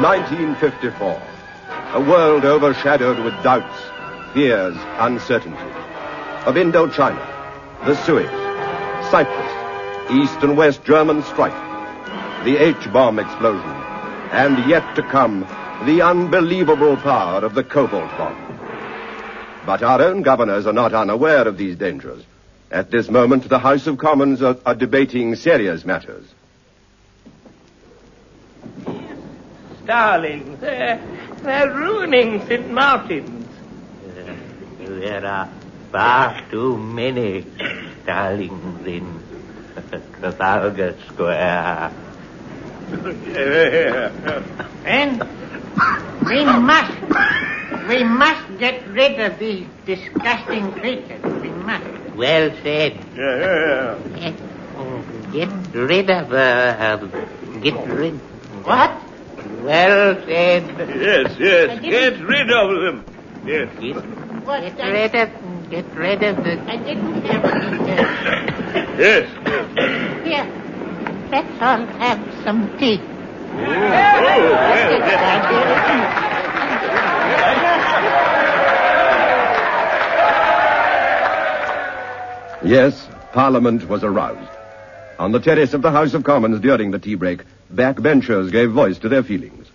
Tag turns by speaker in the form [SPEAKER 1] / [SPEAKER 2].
[SPEAKER 1] 1954. A world overshadowed with doubts, fears, uncertainty. Of Indochina, the Suez, Cyprus, East and West German strife, the H-bomb explosion, and yet to come, the unbelievable power of the cobalt bomb. But our own governors are not unaware of these dangers. At this moment, the House of Commons are debating serious matters.
[SPEAKER 2] Darling, they're ruining St. Martin's.
[SPEAKER 3] There are far too many Starlings in Trafalgar Square.
[SPEAKER 4] And we must get rid of these disgusting creatures. We must.
[SPEAKER 3] Well said. Get rid of
[SPEAKER 4] What?
[SPEAKER 3] Well said.
[SPEAKER 2] Yes. Get rid of them. Yes.
[SPEAKER 3] Get rid of the...
[SPEAKER 4] I didn't hear what he said.
[SPEAKER 2] Yes.
[SPEAKER 4] Here, let's all have some tea.
[SPEAKER 1] Yes, Parliament was aroused. On the terrace of the House of Commons during the tea break, backbenchers gave voice to their feelings.